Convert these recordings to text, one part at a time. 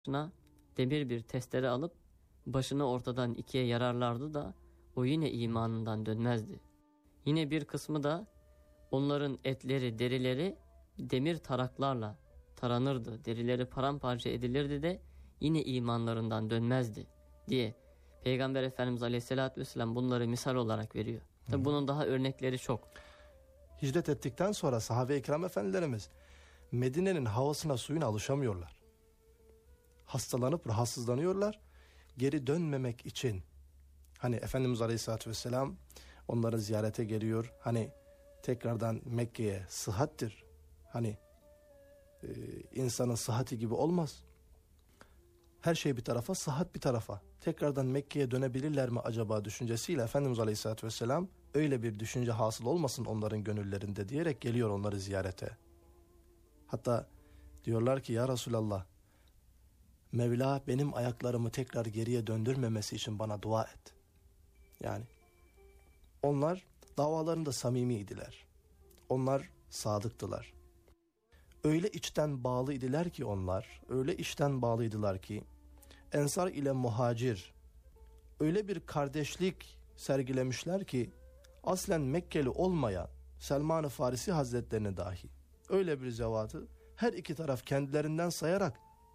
başına demir bir testere alıp başını ortadan ikiye yararlardı da o yine imanından dönmezdi. Yine bir kısmı da onların etleri, derileri demir taraklarla taranırdı. Derileri paramparça edilirdi de yine imanlarından dönmezdi diye Peygamber Efendimiz Aleyhisselatü Vesselam bunları misal olarak veriyor. Tabi bunun daha örnekleri çok. Hicret ettikten sonra sahabe-i kiram efendilerimiz Medine'nin havasına, suyuna alışamıyorlar. Hastalanıp rahatsızlanıyorlar. Geri dönmemek için hani Efendimiz Aleyhisselatü Vesselam onları ziyarete geliyor. Hani tekrardan Mekke'ye sıhhattir. Hani insanın sıhhati gibi olmaz. Her şey bir tarafa, sıhhat bir tarafa. Tekrardan Mekke'ye dönebilirler mi acaba düşüncesiyle Efendimiz Aleyhisselatü Vesselam öyle bir düşünce hasıl olmasın onların gönüllerinde diyerek geliyor onları ziyarete. Hatta diyorlar ki ya Resulallah, Mevla benim ayaklarımı tekrar geriye döndürmemesi için bana dua et. Yani onlar davalarında samimiydiler. Onlar sadıktılar. Öyle içten bağlıydılar ki onlar, öyle içten bağlıydılar ki Ensar ile Muhacir öyle bir kardeşlik sergilemişler ki aslen Mekkeli olmayan Selman-ı Farisi Hazretlerine dahi öyle bir zevatı her iki taraf kendilerinden sayarak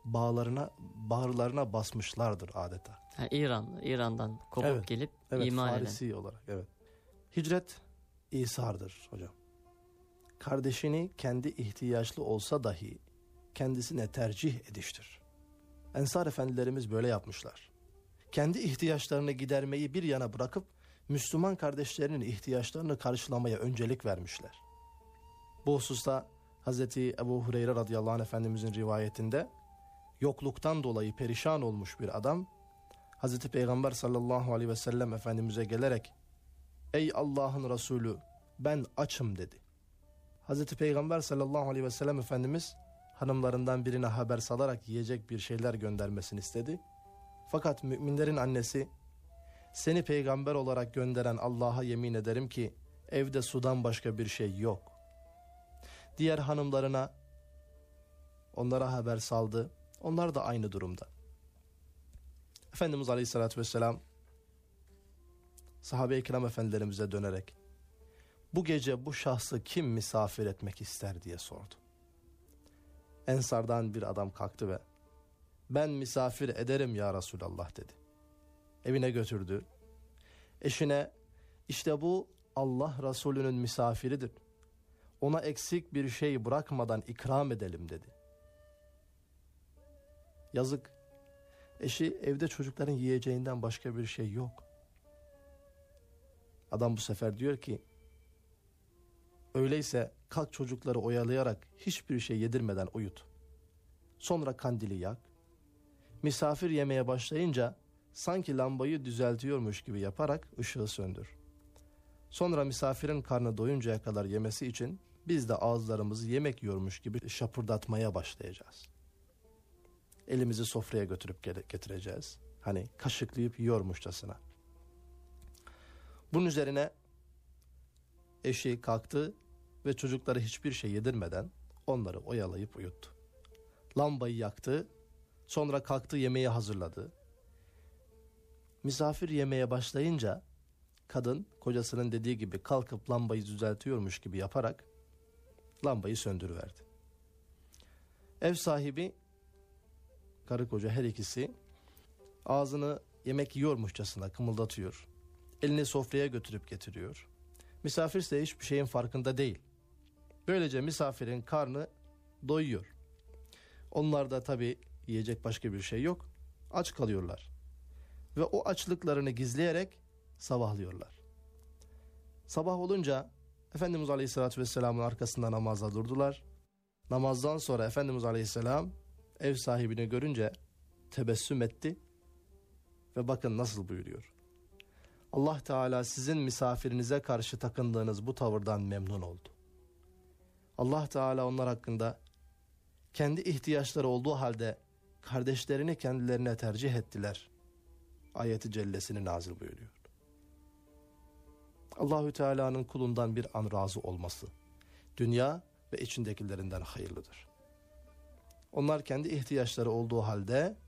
bağırlarına basmışlardır adeta. İran'dan kopup gelip iman Farisi eden. olarak Hicret İsa'dır hocam. Kardeşini kendi ihtiyaçlı olsa dahi kendisine tercih ediştir. Ensar efendilerimiz böyle yapmışlar. Kendi ihtiyaçlarını gidermeyi bir yana bırakıp Müslüman kardeşlerinin ihtiyaçlarını karşılamaya öncelik vermişler. Bu hususta Hazreti Ebu Hureyre radıyallahu anh efendimizin rivayetinde yokluktan dolayı perişan olmuş bir adam Hazreti Peygamber sallallahu aleyhi ve sellem efendimize gelerek "Ey Allah'ın Resulü, ben açım" dedi. Hazreti Peygamber sallallahu aleyhi ve sellem Efendimiz hanımlarından birine haber salarak yiyecek bir şeyler göndermesini istedi. Fakat müminlerin annesi "Seni peygamber olarak gönderen Allah'a yemin ederim ki evde sudan başka bir şey yok." Diğer hanımlarına onlara haber saldı. Onlar da aynı durumda. Efendimiz aleyhissalatü vesselam sahabe-i kiram efendilerimize dönerek "Bu gece bu şahsı kim misafir etmek ister?" diye sordu. Ensardan bir adam kalktı ve "Ben misafir ederim ya Resulallah" dedi. Evine götürdü. Eşine "İşte bu Allah Resulü'nün misafiridir. Ona eksik bir şey bırakmadan ikram edelim" dedi. Yazık. Eşi evde çocukların yiyeceğinden başka bir şey yok. Adam bu sefer diyor ki "Öyleyse kalk çocukları oyalayarak hiçbir şey yedirmeden uyut. Sonra kandili yak. Misafir yemeye başlayınca sanki lambayı düzeltiyormuş gibi yaparak ışığı söndür. Sonra misafirin karnı doyuncaya kadar yemesi için biz de ağızlarımızı yemek yiyormuş gibi şapırdatmaya başlayacağız. Elimizi sofraya götürüp getireceğiz. Hani kaşıklayıp yiyormuşçasına." Bunun üzerine eşi kalktı ve çocukları hiçbir şey yedirmeden onları oyalayıp uyuttu. Lambayı yaktı, sonra kalktı yemeği hazırladı. Misafir yemeye başlayınca kadın kocasının dediği gibi kalkıp lambayı düzeltiyormuş gibi yaparak lambayı söndürüverdi. Ev sahibi, karı koca her ikisi ağzını yemek yiyormuşçasına kımıldatıyor. Elini sofraya götürüp getiriyor. Misafir ise hiçbir şeyin farkında değil. Böylece misafirin karnı doyuyor. Onlar da tabii yiyecek başka bir şey yok. Aç kalıyorlar. Ve o açlıklarını gizleyerek sabahlıyorlar. Sabah olunca Efendimiz Aleyhisselatü Vesselam'ın arkasında namaza durdular. Namazdan sonra Efendimiz Aleyhisselam ev sahibini görünce tebessüm etti. Ve bakın nasıl buyuruyor. Allah Teala sizin misafirinize karşı takındığınız bu tavırdan memnun oldu. Allah Teala onlar hakkında kendi ihtiyaçları olduğu halde kardeşlerini kendilerine tercih ettiler ayeti cellesini nazil buyuruyor. Allahü Teala'nın kulundan bir an razı olması dünya ve içindekilerinden hayırlıdır. Onlar kendi ihtiyaçları olduğu halde